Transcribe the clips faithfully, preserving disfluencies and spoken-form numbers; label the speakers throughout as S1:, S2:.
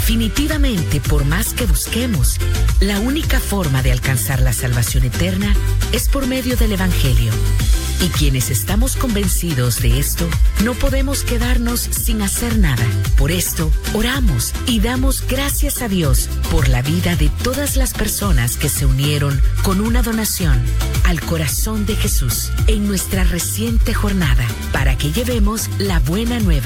S1: Definitivamente, por más que busquemos, la única forma de alcanzar la salvación eterna es por medio del Evangelio. Y quienes estamos convencidos de esto, no podemos quedarnos sin hacer nada. Por esto, oramos y damos gracias a Dios por la vida de todas las personas que se unieron con una donación al corazón de Jesús en nuestra reciente jornada, para que llevemos la buena nueva.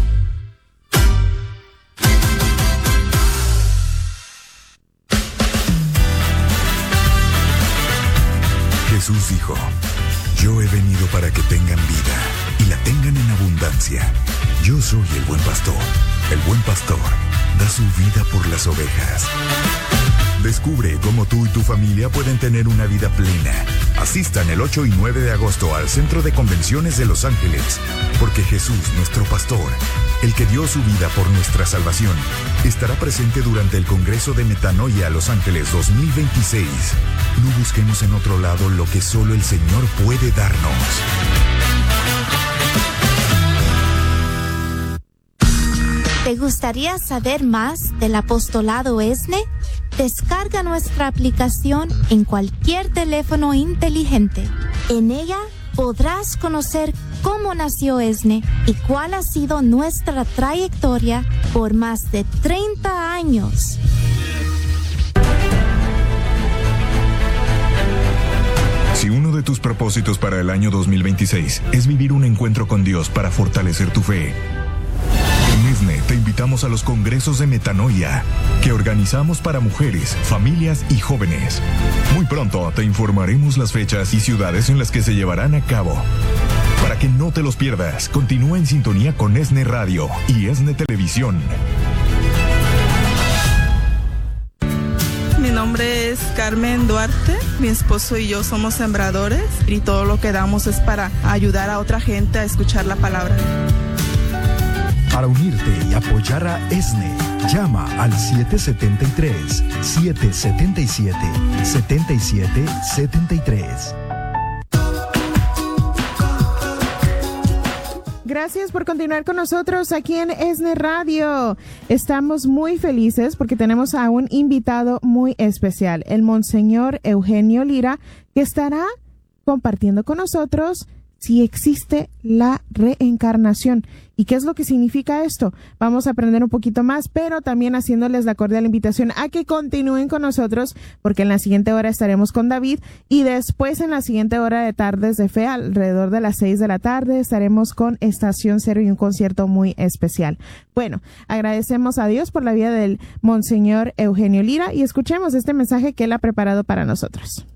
S2: Jesús dijo: yo he venido para que tengan vida y la tengan en abundancia. Yo soy el buen pastor. El buen pastor da su vida por las ovejas. Descubre cómo tú y tu familia pueden tener una vida plena. Asistan el ocho y nueve de agosto al Centro de Convenciones de Los Ángeles, porque Jesús, nuestro pastor, el que dio su vida por nuestra salvación, estará presente durante el Congreso de Metanoia Los Ángeles dos mil veintiséis. No busquemos en otro lado lo que solo el Señor puede darnos.
S3: ¿Te gustaría saber más del apostolado E S N E? Descarga nuestra aplicación en cualquier teléfono inteligente. En ella podrás conocer cómo nació E S N E y cuál ha sido nuestra trayectoria por más de treinta años.
S2: Si uno de tus propósitos para el año dos mil veintiséis es vivir un encuentro con Dios para fortalecer tu fe, en E S N E te invitamos a los congresos de Metanoia que organizamos para mujeres, familias y jóvenes. Muy pronto te informaremos las fechas y ciudades en las que se llevarán a cabo. Para que no te los pierdas, continúa en sintonía con E S N E Radio y E S N E Televisión.
S4: Mi nombre es Carmen Duarte, mi esposo y yo somos sembradores y todo lo que damos es para ayudar a otra gente a escuchar la palabra.
S5: Para unirte y apoyar a E S N E, llama al siete siete tres, siete siete siete, siete siete siete tres.
S6: Gracias por continuar con nosotros aquí en E S N E Radio. Estamos muy felices porque tenemos a un invitado muy especial, el Monseñor Eugenio Lira, que estará compartiendo con nosotros si existe la reencarnación. ¿Y qué es lo que significa esto? Vamos a aprender un poquito más, pero también haciéndoles la cordial invitación a que continúen con nosotros, porque en la siguiente hora estaremos con David y después en la siguiente hora de Tardes de Fe, alrededor de las seis de la tarde, estaremos con Estación Cero y un concierto muy especial. Bueno, agradecemos a Dios por la vida del Monseñor Eugenio Lira y escuchemos este mensaje que él ha preparado para nosotros.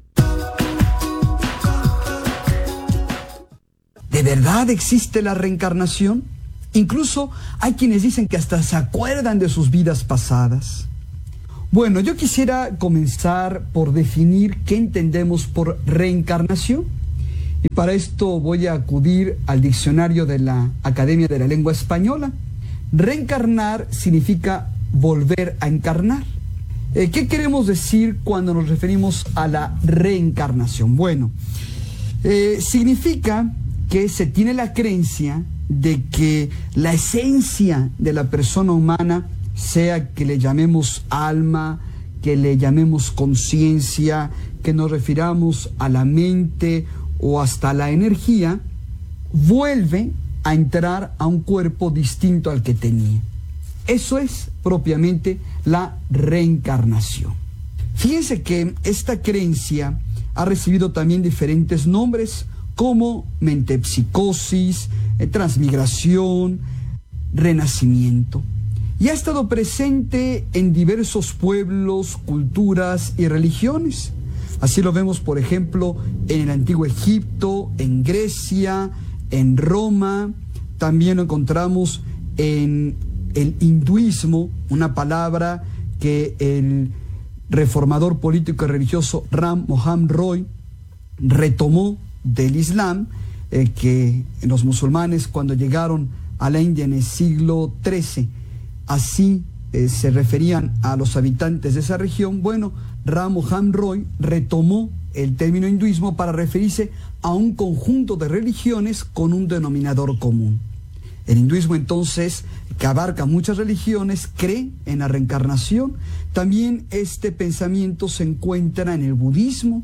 S7: ¿De verdad existe la reencarnación? Incluso hay quienes dicen que hasta se acuerdan de sus vidas pasadas. Bueno, yo quisiera comenzar por definir qué entendemos por reencarnación. Y para esto voy a acudir al diccionario de la Academia de la Lengua Española. Reencarnar significa volver a encarnar. Eh, ¿Qué queremos decir cuando nos referimos a la reencarnación? Bueno, eh, significa que se tiene la creencia de que la esencia de la persona humana, sea que le llamemos alma, que le llamemos conciencia, que nos refiramos a la mente o hasta la energía, vuelve a entrar a un cuerpo distinto al que tenía. Eso es propiamente la reencarnación. Fíjense que esta creencia ha recibido también diferentes nombres, como metempsicosis, eh, transmigración, renacimiento. Y ha estado presente en diversos pueblos, culturas y religiones. Así lo vemos, por ejemplo, en el antiguo Egipto, en Grecia, en Roma. También lo encontramos en el hinduismo, una palabra que el reformador político y religioso Ram Mohan Roy retomó del Islam, eh, que los musulmanes cuando llegaron a la India en el siglo trece, así eh, se referían a los habitantes de esa región. Bueno, Ram Mohan Roy retomó el término hinduismo para referirse a un conjunto de religiones con un denominador común. El hinduismo, entonces, que abarca muchas religiones, cree en la reencarnación. También este pensamiento se encuentra en el budismo,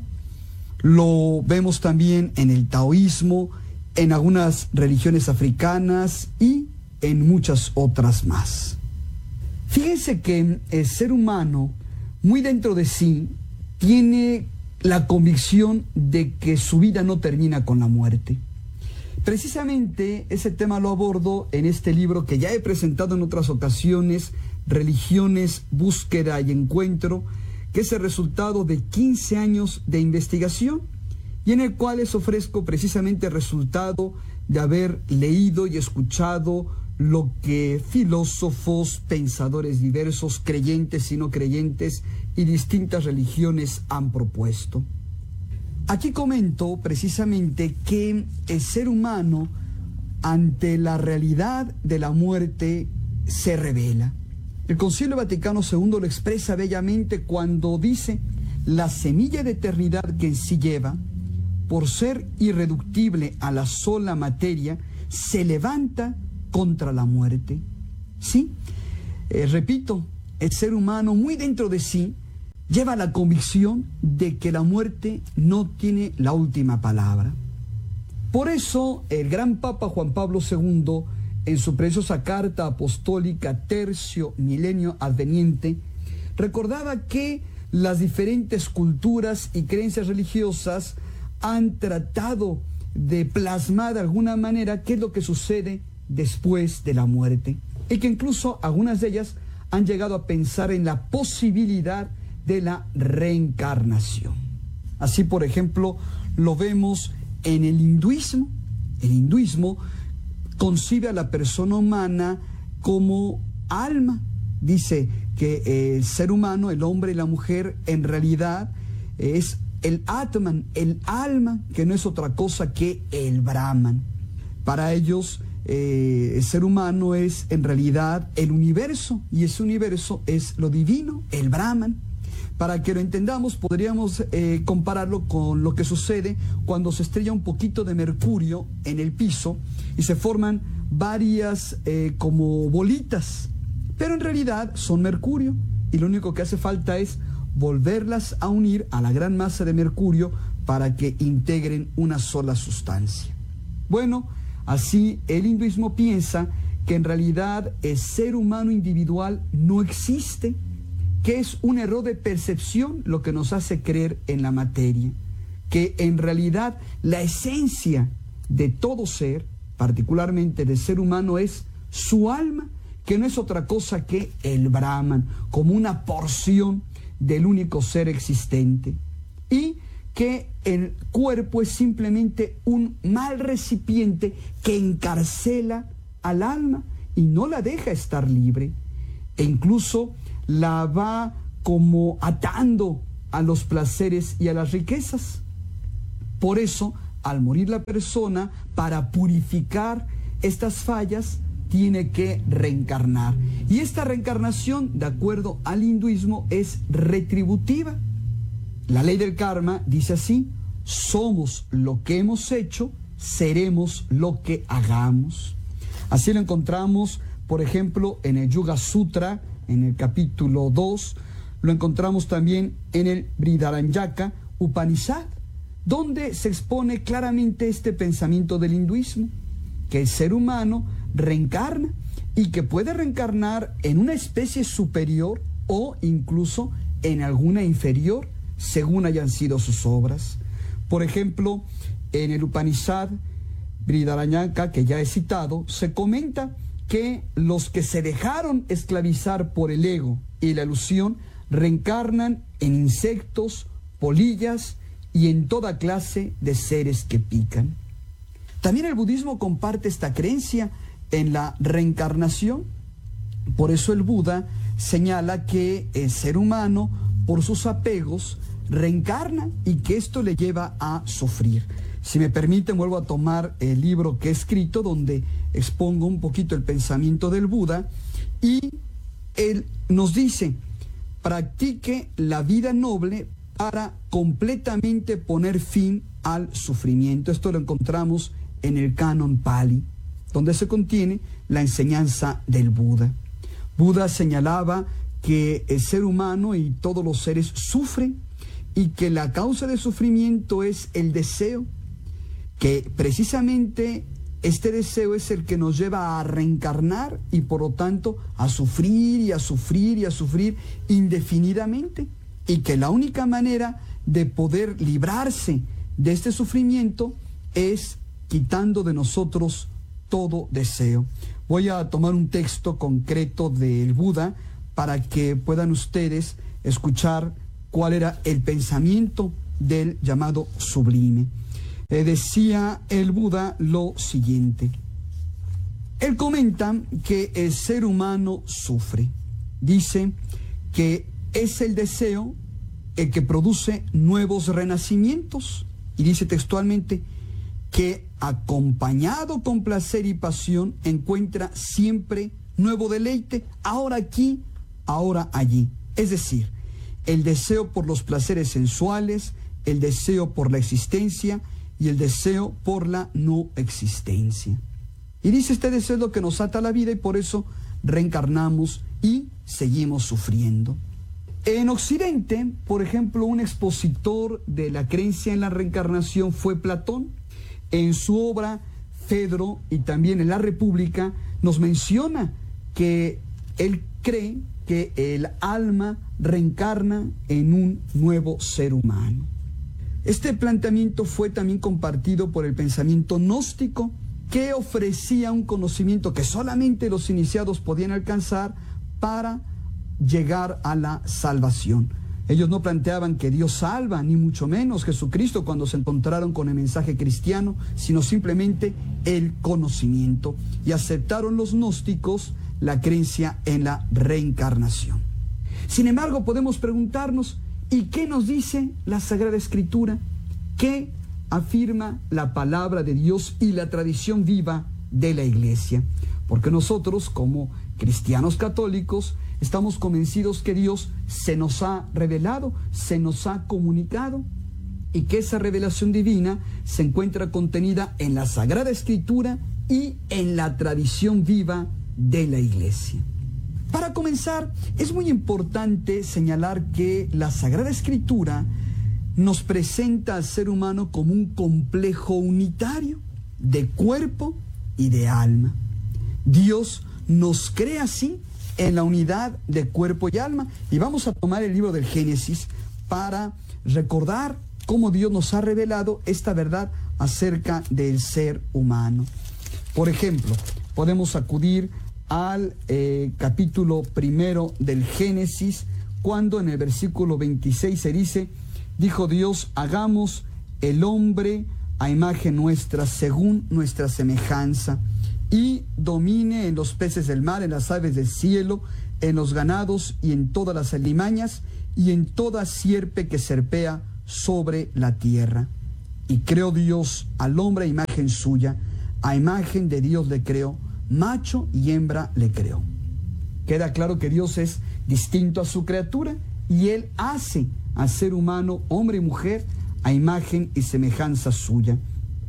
S7: lo vemos también en el taoísmo, en algunas religiones africanas y en muchas otras más. Fíjense que el ser humano, muy dentro de sí, tiene la convicción de que su vida no termina con la muerte. Precisamente ese tema lo abordo en este libro que ya he presentado en otras ocasiones, Religiones, Búsqueda y Encuentro, que es el resultado de quince años de investigación y en el cual les ofrezco precisamente el resultado de haber leído y escuchado lo que filósofos, pensadores diversos, creyentes y no creyentes y distintas religiones han propuesto. Aquí comento precisamente que el ser humano ante la realidad de la muerte se revela. El Concilio Vaticano segundo lo expresa bellamente cuando dice: la semilla de eternidad que en sí lleva, por ser irreductible a la sola materia, se levanta contra la muerte. Sí, eh, repito, el ser humano muy dentro de sí lleva la convicción de que la muerte no tiene la última palabra. Por eso el gran Papa Juan Pablo segundo, en su preciosa carta apostólica Tercio Milenio Adveniente, recordaba que las diferentes culturas y creencias religiosas han tratado de plasmar de alguna manera qué es lo que sucede después de la muerte, y que incluso algunas de ellas han llegado a pensar en la posibilidad de la reencarnación. Así, por ejemplo, lo vemos en el hinduismo. El hinduismo concibe a la persona humana como alma. Dice que el ser humano, el hombre y la mujer, en realidad es el Atman, el alma, que no es otra cosa que el Brahman. Para ellos, eh, el ser humano es en realidad el universo, y ese universo es lo divino, el Brahman. Para que lo entendamos, podríamos eh, compararlo con lo que sucede cuando se estrella un poquito de mercurio en el piso y se forman varias eh, como bolitas, pero en realidad son mercurio, y lo único que hace falta es volverlas a unir a la gran masa de mercurio para que integren una sola sustancia. Bueno, así el hinduismo piensa que en realidad el ser humano individual no existe, que es un error de percepción lo que nos hace creer en la materia, que en realidad la esencia de todo ser, particularmente del ser humano, es su alma, que no es otra cosa que el Brahman, como una porción del único ser existente, y que el cuerpo es simplemente un mal recipiente que encarcela al alma y no la deja estar libre, e incluso la va como atando a los placeres y a las riquezas. Por eso, al morir la persona, para purificar estas fallas, tiene que reencarnar. Y esta reencarnación, de acuerdo al hinduismo, es retributiva. La ley del karma dice así: somos lo que hemos hecho, seremos lo que hagamos. Así lo encontramos, por ejemplo, en el Yuga Sutra, en el capítulo dos, lo encontramos también en el Brihadaranyaka Upanishad, donde se expone claramente este pensamiento del hinduismo, que el ser humano reencarna y que puede reencarnar en una especie superior o incluso en alguna inferior, según hayan sido sus obras. Por ejemplo, en el Upanishad Brihadaranyaka, que ya he citado, se comenta que los que se dejaron esclavizar por el ego y la ilusión reencarnan en insectos, polillas y en toda clase de seres que pican. También el budismo comparte esta creencia en la reencarnación. Por eso el Buda señala que el ser humano, por sus apegos, reencarna y que esto le lleva a sufrir. Si me permiten, vuelvo a tomar el libro que he escrito, donde expongo un poquito el pensamiento del Buda, y él nos dice: practique la vida noble para completamente poner fin al sufrimiento. Esto lo encontramos en el Canon Pali. donde se contiene la enseñanza del Buda. Buda señalaba que el ser humano y todos los seres sufren y que la causa del sufrimiento es el deseo, que precisamente este deseo es el que nos lleva a reencarnar y por lo tanto a sufrir y a sufrir y a sufrir indefinidamente, y que la única manera de poder librarse de este sufrimiento es quitando de nosotros todo deseo. Voy a tomar un texto concreto del Buda para que puedan ustedes escuchar cuál era el pensamiento del llamado sublime. Eh, decía el Buda lo siguiente. Él comenta que el ser humano sufre. Dice que es el deseo el que produce nuevos renacimientos. Y dice textualmente que acompañado con placer y pasión encuentra siempre nuevo deleite, ahora aquí, ahora allí. Es decir, el deseo por los placeres sensuales, el deseo por la existencia y el deseo por la no existencia. Y dice, este deseo es lo que nos ata a la vida y por eso reencarnamos y seguimos sufriendo. En Occidente, por ejemplo, un expositor de la creencia en la reencarnación fue Platón. En su obra Fedro y también en La República nos menciona que él cree que el alma reencarna en un nuevo ser humano. Este planteamiento fue también compartido por el pensamiento gnóstico, que ofrecía un conocimiento que solamente los iniciados podían alcanzar para llegar a la salvación. Ellos no planteaban que Dios salva, ni mucho menos Jesucristo cuando se encontraron con el mensaje cristiano, sino simplemente el conocimiento. Y aceptaron los gnósticos la creencia en la reencarnación. Sin embargo, podemos preguntarnos, ¿y qué nos dice la Sagrada Escritura? ¿Qué afirma la palabra de Dios y la tradición viva de la Iglesia? Porque nosotros, como cristianos católicos, estamos convencidos que Dios se nos ha revelado, se nos ha comunicado, y que esa revelación divina se encuentra contenida en la Sagrada Escritura y en la tradición viva de la Iglesia. Para comenzar, es muy importante señalar que la Sagrada Escritura nos presenta al ser humano como un complejo unitario de cuerpo y de alma. Dios nos crea así en la unidad de cuerpo y alma. Y vamos a tomar el libro del Génesis para recordar cómo Dios nos ha revelado esta verdad acerca del ser humano. Por ejemplo, podemos acudir al eh, capítulo primero del Génesis, cuando en el versículo veintiséis se dice: dijo Dios, hagamos el hombre a imagen nuestra, según nuestra semejanza, y domine en los peces del mar, en las aves del cielo, en los ganados y en todas las alimañas, y en toda sierpe que serpea sobre la tierra. Y creó Dios al hombre a imagen suya, a imagen de Dios le creó, macho y hembra le creó. Queda claro que Dios es distinto a su criatura, y Él hace al ser humano, hombre y mujer, a imagen y semejanza suya.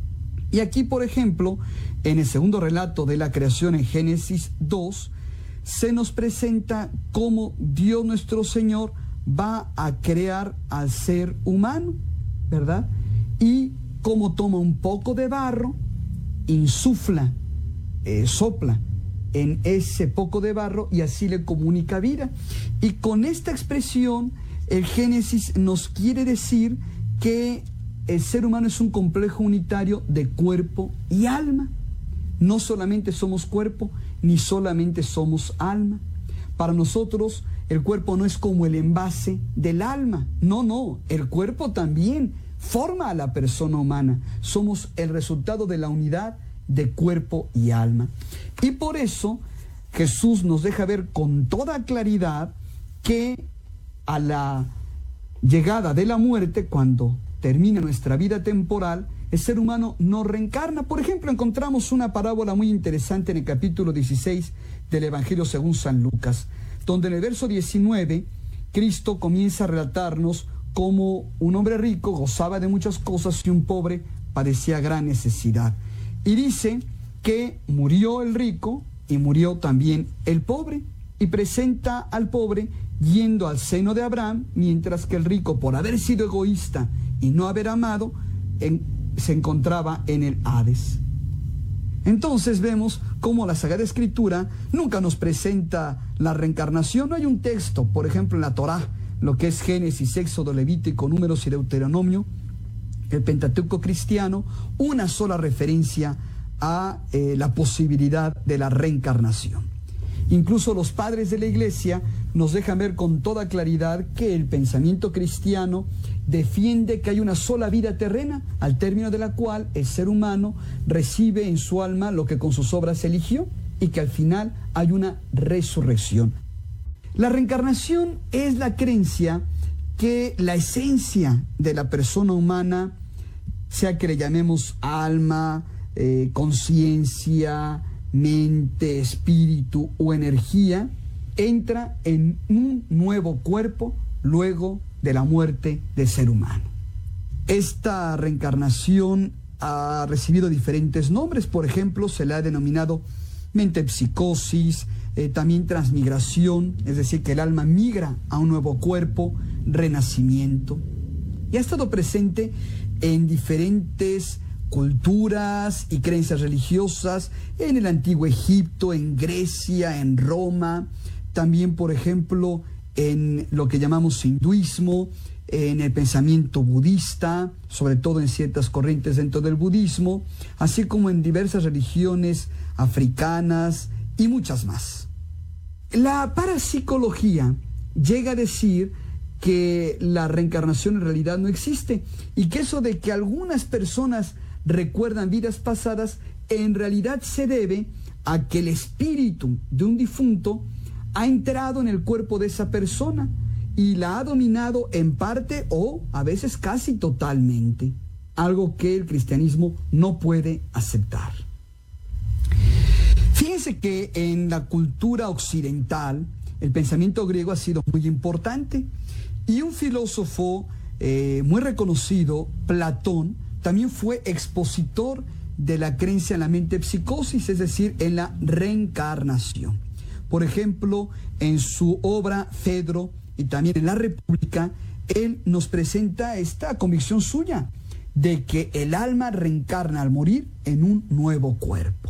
S7: Y aquí, por ejemplo, en el segundo relato de la creación en Génesis dos, se nos presenta cómo Dios nuestro Señor va a crear al ser humano, ¿verdad? Y cómo toma un poco de barro, insufla, eh, sopla en ese poco de barro y así le comunica vida. Y con esta expresión, el Génesis nos quiere decir que el ser humano es un complejo unitario de cuerpo y alma. No solamente somos cuerpo, ni solamente somos alma. Para nosotros, el cuerpo no es como el envase del alma. No, no, el cuerpo también forma a la persona humana. Somos el resultado de la unidad de cuerpo y alma. Y por eso, Jesús nos deja ver con toda claridad que a la llegada de la muerte, cuando termina nuestra vida temporal, el ser humano no reencarna. Por ejemplo, encontramos una parábola muy interesante en el capítulo dieciséis del Evangelio según San Lucas, donde en el verso diecinueve, Cristo comienza a relatarnos cómo un hombre rico gozaba de muchas cosas y un pobre padecía gran necesidad. Y dice que murió el rico y murió también el pobre, y presenta al pobre yendo al seno de Abraham, mientras que el rico, por haber sido egoísta y no haber amado, en, se encontraba en el Hades. Entonces vemos cómo la Sagrada Escritura nunca nos presenta la reencarnación. No hay un texto, por ejemplo en la Torá, lo que es Génesis, Éxodo, Levítico, Números y Deuteronomio, el Pentateuco cristiano, una sola referencia a eh, la posibilidad de la reencarnación. Incluso los padres de la Iglesia nos dejan ver con toda claridad que el pensamiento cristiano defiende que hay una sola vida terrena, al término de la cual el ser humano recibe en su alma lo que con sus obras eligió, y que al final hay una resurrección. La reencarnación es la creencia que la esencia de la persona humana, sea que le llamemos alma, eh, conciencia, mente, espíritu o energía, entra en un nuevo cuerpo luego de la muerte del ser humano. Esta reencarnación ha recibido diferentes nombres. Por ejemplo, se le ha denominado metempsicosis, eh, también transmigración, es decir, que el alma migra a un nuevo cuerpo, renacimiento, y ha estado presente en diferentes culturas y creencias religiosas, en el antiguo Egipto, en Grecia, en Roma, también, por ejemplo, en lo que llamamos hinduismo, en el pensamiento budista, sobre todo en ciertas corrientes dentro del budismo, así como en diversas religiones africanas y muchas más. La parapsicología llega a decir que la reencarnación en realidad no existe, y que eso de que algunas personas recuerdan vidas pasadas en realidad se debe a que el espíritu de un difunto ha entrado en el cuerpo de esa persona y la ha dominado en parte o a veces casi totalmente, algo que el cristianismo no puede aceptar. Fíjense que en la cultura occidental el pensamiento griego ha sido muy importante, y un filósofo eh, muy reconocido, Platón, también fue expositor de la creencia en la metempsicosis, es decir, en la reencarnación. Por ejemplo, en su obra Fedro y también en la República, él nos presenta esta convicción suya de que el alma reencarna al morir en un nuevo cuerpo.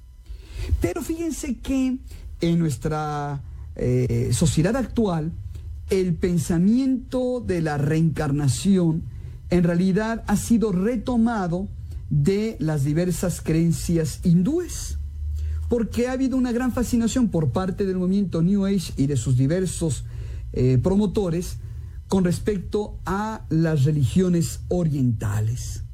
S7: Pero fíjense que en nuestra eh, sociedad actual, el pensamiento de la reencarnación en realidad ha sido retomado de las diversas creencias hindúes, porque ha habido una gran fascinación por parte del movimiento New Age y de sus diversos eh, promotores con respecto a las religiones orientales.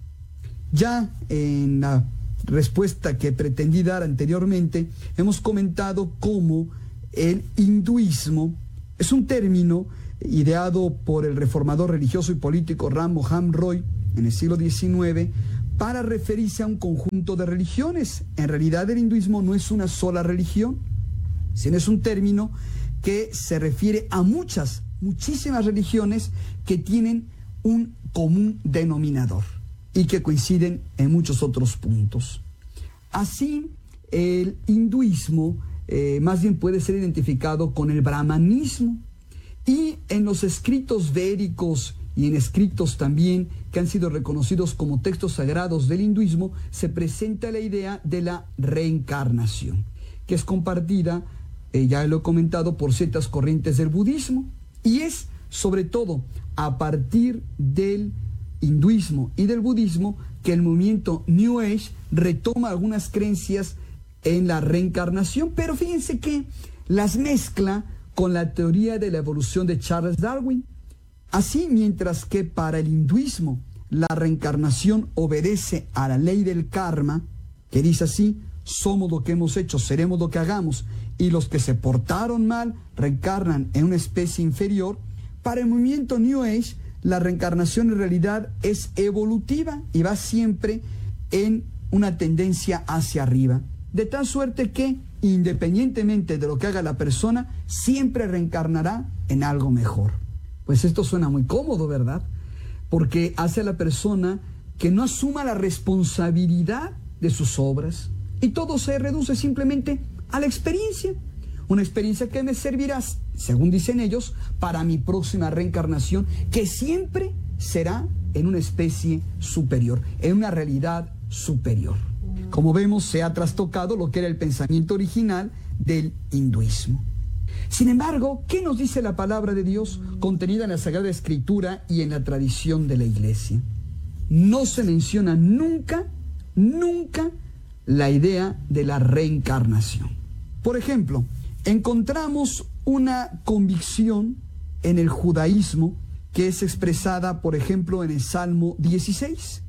S7: Ya en la respuesta que pretendí dar anteriormente, hemos comentado cómo el hinduismo es un término ideado por el reformador religioso y político Ram Mohan Roy en el siglo diecinueve para referirse a un conjunto de religiones. En realidad el hinduismo no es una sola religión, sino es un término que se refiere a muchas, muchísimas religiones que tienen un común denominador y que coinciden en muchos otros puntos. Así, el hinduismo eh, más bien puede ser identificado con el brahmanismo, y en los escritos védicos y en escritos también que han sido reconocidos como textos sagrados del hinduismo se presenta la idea de la reencarnación, que es compartida, eh, ya lo he comentado, por ciertas corrientes del budismo, y es sobre todo a partir del hinduismo y del budismo que el movimiento New Age retoma algunas creencias en la reencarnación, pero fíjense que las mezcla con la teoría de la evolución de Charles Darwin. Así, mientras que para el hinduismo la reencarnación obedece a la ley del karma, que dice así: somos lo que hemos hecho, seremos lo que hagamos, y los que se portaron mal reencarnan en una especie inferior, para el movimiento New Age la reencarnación en realidad es evolutiva y va siempre en una tendencia hacia arriba, de tal suerte que independientemente de lo que haga la persona, siempre reencarnará en algo mejor. Pues esto suena muy cómodo, ¿verdad? Porque hace a la persona que no asuma la responsabilidad de sus obras, y todo se reduce simplemente a la experiencia. Una experiencia que me servirá, según dicen ellos, para mi próxima reencarnación, que siempre será en una especie superior, en una realidad superior. Como vemos, se ha trastocado lo que era el pensamiento original del hinduismo. Sin embargo, ¿qué nos dice la palabra de Dios contenida en la Sagrada Escritura y en la tradición de la Iglesia? No se menciona nunca, nunca la idea de la reencarnación. Por ejemplo, encontramos una convicción en el judaísmo que es expresada, por ejemplo, en el Salmo dieciséis.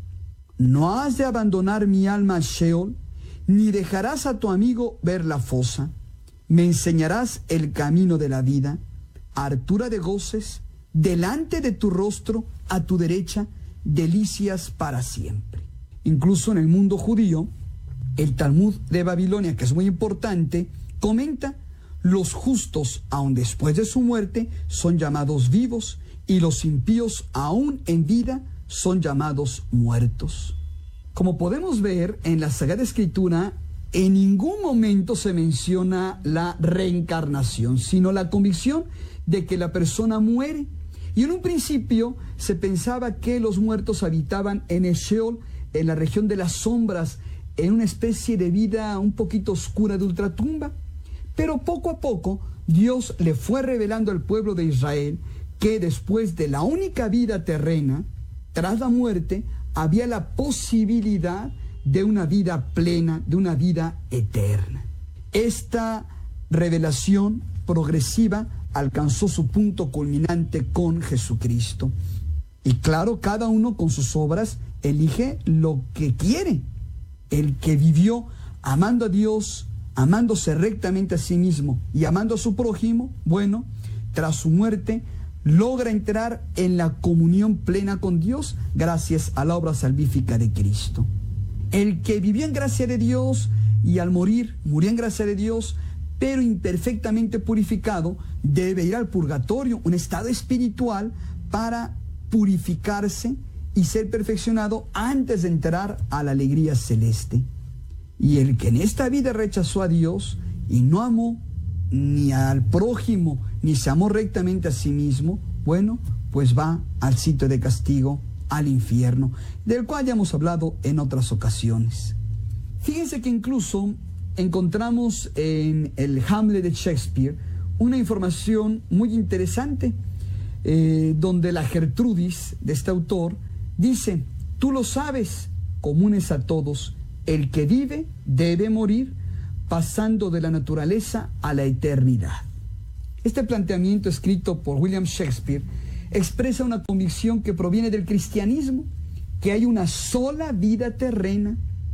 S7: No has de abandonar mi alma al Sheol, ni dejarás a tu amigo ver la fosa. Me enseñarás el camino de la vida, hartura de goces, delante de tu rostro, a tu derecha, delicias para siempre. Incluso en el mundo judío, el Talmud de Babilonia, que es muy importante, comenta: los justos, aun después de su muerte, son llamados vivos, y los impíos, aun en vida, son llamados muertos. Como podemos ver en la Sagrada Escritura, en ningún momento se menciona la reencarnación, sino la convicción de que la persona muere. Y en un principio se pensaba que los muertos habitaban en el Sheol, en la región de las sombras, en una especie de vida un poquito oscura de ultratumba. Pero poco a poco Dios le fue revelando al pueblo de Israel que después de la única vida terrena, tras la muerte, había la posibilidad de una vida plena, de una vida eterna. Esta revelación progresiva alcanzó su punto culminante con Jesucristo. Y claro, cada uno con sus obras elige lo que quiere. El que vivió amando a Dios, amándose rectamente a sí mismo y amando a su prójimo, bueno, tras su muerte, logra entrar en la comunión plena con Dios gracias a la obra salvífica de Cristo. El que vivió en gracia de Dios y al morir, murió en gracia de Dios, pero imperfectamente purificado, debe ir al purgatorio, un estado espiritual, para purificarse y ser perfeccionado antes de entrar a la alegría celeste. Y el que en esta vida rechazó a Dios y no amó ni al prójimo, ni se amó rectamente a sí mismo, bueno, pues va al sitio de castigo, al infierno, del cual ya hemos hablado en otras ocasiones. Fíjense que incluso encontramos en el Hamlet de Shakespeare una información muy interesante, eh, donde la Gertrudis de este autor dice: tú lo sabes, comunes a todos, el que vive debe morir, pasando de la naturaleza a la eternidad. Este planteamiento, escrito por William Shakespeare, expresa una convicción que proviene del cristianismo, que hay una sola vida terrena,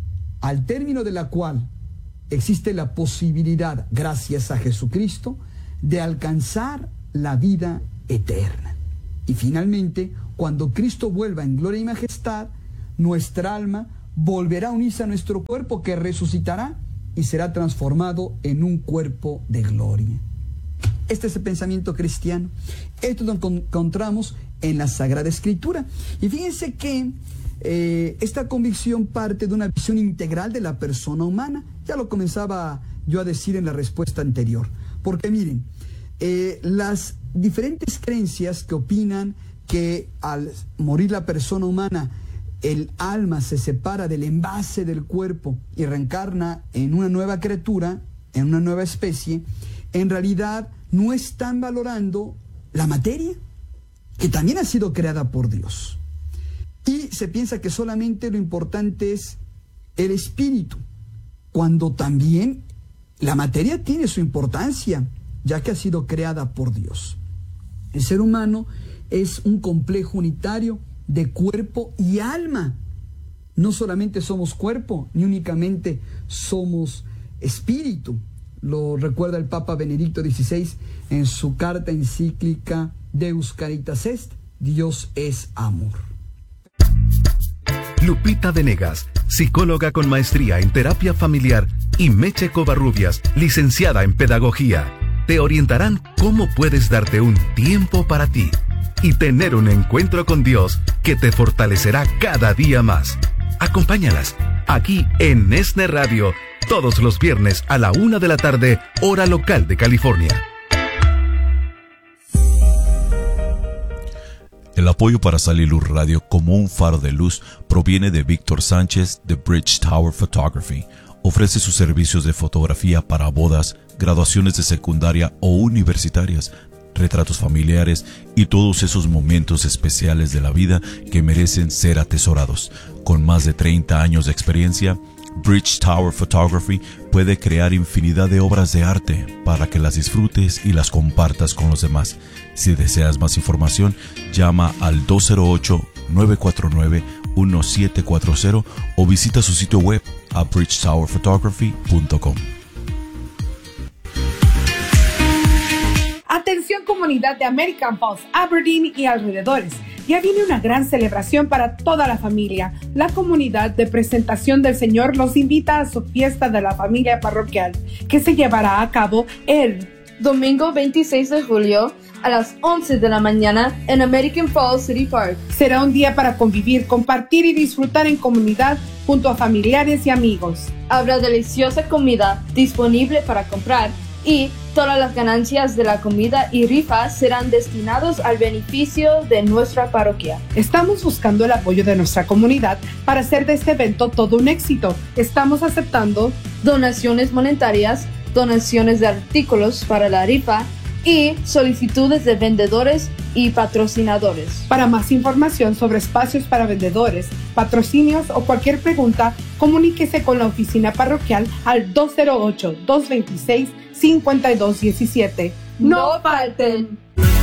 S7: al término de la cual existe la posibilidad, gracias a Jesucristo, de alcanzar la vida eterna. Y finalmente, cuando Cristo vuelva en gloria y majestad, nuestra alma volverá a unirse a nuestro cuerpo, que resucitará y será transformado en un cuerpo de gloria. Este es el pensamiento cristiano. Esto lo encontramos en la Sagrada Escritura. Y fíjense que eh, esta convicción parte de una visión integral de la persona humana. Ya lo comenzaba yo a decir en la respuesta anterior. Porque miren, eh, las diferentes creencias que opinan que al morir la persona humana, el alma se separa del envase del cuerpo y reencarna en una nueva criatura, en una nueva especie, en realidad no están valorando la materia, que también ha sido creada por Dios. Y se piensa que solamente lo importante es el espíritu, cuando también la materia tiene su importancia, ya que ha sido creada por Dios. El ser humano es un complejo unitario de cuerpo y alma. No solamente somos cuerpo, ni únicamente somos espíritu. Lo recuerda el Papa Benedicto dieciséis en su carta encíclica Deus Caritas Est, Dios es amor.
S8: Lupita Venegas, psicóloga con maestría en terapia familiar, y Meche Covarrubias, licenciada en pedagogía, te orientarán cómo puedes darte un tiempo para ti y tener un encuentro con Dios que te fortalecerá cada día más. Acompáñalas aquí en ESNE Radio todos los viernes a la una de la tarde, hora local de California.
S9: El apoyo para Sal y Luz Radio como un faro de luz proviene de Víctor Sánchez de Bridge Tower Photography. Ofrece sus servicios de fotografía para bodas, graduaciones de secundaria o universitarias, retratos familiares y todos esos momentos especiales de la vida que merecen ser atesorados. Con más de treinta años de experiencia, Bridge Tower Photography puede crear infinidad de obras de arte para que las disfrutes y las compartas con los demás. Si deseas más información, llama al dos cero ocho, nueve cuatro nueve, uno siete cuatro cero o visita su sitio web a bridge tower photography punto com.
S10: Atención comunidad de American Falls, Aberdeen y alrededores. Ya viene una gran celebración para toda la familia. La comunidad de Presentación del Señor los invita a su fiesta de la familia parroquial, que se llevará a cabo el
S11: domingo veintiséis de julio a las once de la mañana en American Falls City Park.
S10: Será un día para convivir, compartir y disfrutar en comunidad junto a familiares y amigos.
S11: Habrá deliciosa comida disponible para comprar y todas las ganancias de la comida y rifas serán destinados al beneficio de nuestra parroquia.
S10: Estamos buscando el apoyo de nuestra comunidad para hacer de este evento todo un éxito. Estamos aceptando
S11: donaciones monetarias, donaciones de artículos para la rifa y solicitudes de vendedores y patrocinadores.
S10: Para más información sobre espacios para vendedores, patrocinios o cualquier pregunta, comuníquese con la oficina parroquial al dos cero ocho, dos dos seis, cinco dos uno siete.
S11: ¡No falten!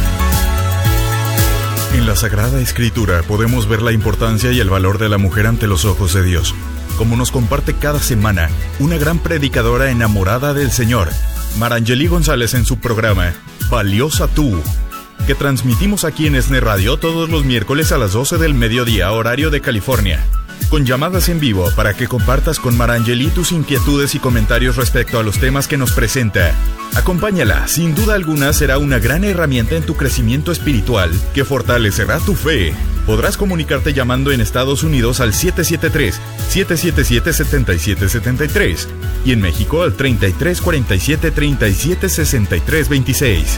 S12: En la Sagrada Escritura podemos ver la importancia y el valor de la mujer ante los ojos de Dios, como nos comparte cada semana una gran predicadora enamorada del Señor, Marangeli González, en su programa Valiosa Tú, que transmitimos aquí en ESNE Radio todos los miércoles a las doce del mediodía, horario de California, con llamadas en vivo para que compartas con Marangeli tus inquietudes y comentarios respecto a los temas que nos presenta. Acompáñala, sin duda alguna será una gran herramienta en tu crecimiento espiritual que fortalecerá tu fe. Podrás comunicarte llamando en Estados Unidos al siete siete tres, siete siete siete, siete siete siete tres y en México al treinta y tres cuarenta y siete, treinta y siete sesenta y tres veintiséis.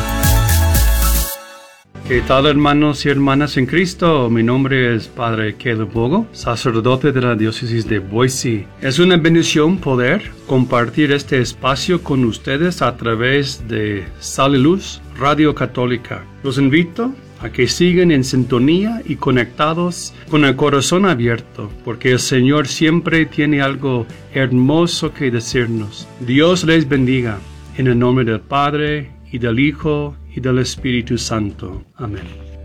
S13: ¿Qué tal, hermanos y hermanas en Cristo? Mi nombre es Padre Caleb Bogo, sacerdote de la diócesis de Boise. Es una bendición poder compartir este espacio con ustedes a través de Sal y Luz Radio Católica. Los invito a que sigan en sintonía y conectados con el corazón abierto, porque el Señor siempre tiene algo hermoso que decirnos. Dios les bendiga. En el nombre del Padre, y del Hijo, y del Espíritu Santo. Amén.